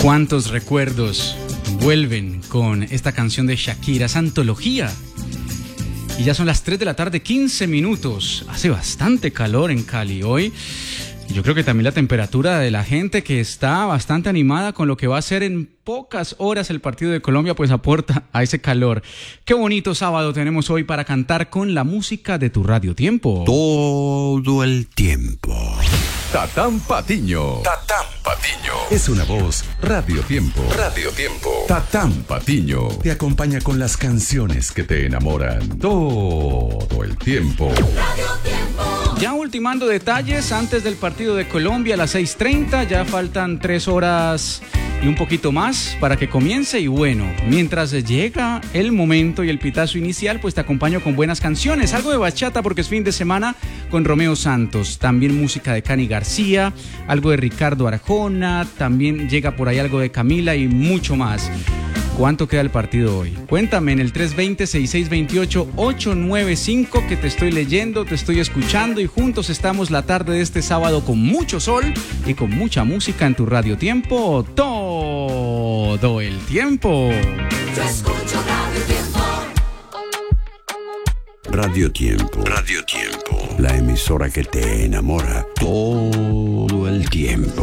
¿Cuántos recuerdos vuelven con esta canción de Shakira? Es antología. Y ya son las 3 de la tarde, 15 minutos. Hace bastante calor en Cali hoy. Y yo creo que también la temperatura de la gente que está bastante animada con lo que va a ser en pocas horas el partido de Colombia, pues aporta a ese calor. Qué bonito sábado tenemos hoy para cantar con la música de tu Radio Tiempo. Todo el tiempo. Tatán Patiño. Tatán Patiño. Es una voz Radio Tiempo. Radio Tiempo. Tatán Patiño. Te acompaña con las canciones que te enamoran. Todo el tiempo. Radio Tiempo. Ya ultimando detalles antes del partido de Colombia a las 6:30. Ya faltan 3 horas y un poquito más para que comience. Y bueno, mientras llega el momento y el pitazo inicial, pues te acompaño con buenas canciones. Algo de bachata porque es fin de semana con Romeo Santos. También música de Cani García, algo de Ricardo Arjona. También llega por ahí algo de Camila y mucho más. ¿Cuánto queda el partido hoy? Cuéntame en el 320-6628-895 que te estoy leyendo, te estoy escuchando y juntos estamos la tarde de este sábado con mucho sol y con mucha música en tu Radio Tiempo todo el tiempo. Yo escucho Radio Tiempo. Radio Tiempo. Radio Tiempo. La emisora que te enamora todo el tiempo.